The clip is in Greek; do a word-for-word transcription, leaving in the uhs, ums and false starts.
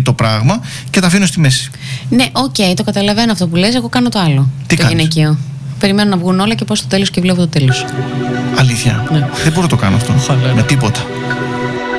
το πράγμα και τα αφήνω στη μέση. Ναι, οκ, okay, το καταλαβαίνω αυτό που λες. Εγώ κάνω το άλλο. Τι το κάνεις? Γυναικείο. Περιμένω να βγουν όλα και πάω στο τέλος και βλέπω το τέλος. Αλήθεια. Ναι. Δεν μπορώ να το κάνω αυτό. Χαλέρα. Με τίποτα.